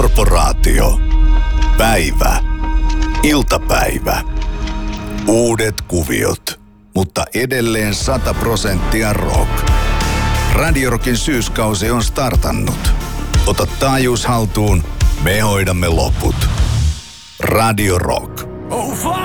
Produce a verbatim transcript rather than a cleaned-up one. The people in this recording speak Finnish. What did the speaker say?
Korporaatio. Päivä. Iltapäivä. Uudet kuviot, mutta edelleen sata prosenttia rock. Radio Rockin syyskausi on startannut. Ota taajuus haltuun, me hoidamme loput. Radio Rock.